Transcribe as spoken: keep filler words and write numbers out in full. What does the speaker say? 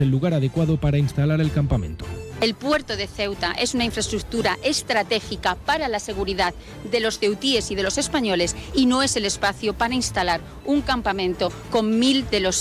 el lugar adecuado para instalar el campamento. El puerto de Ceuta es una infraestructura estratégica para la seguridad de los ceutíes y de los españoles y no es el espacio para instalar un campamento con mil de los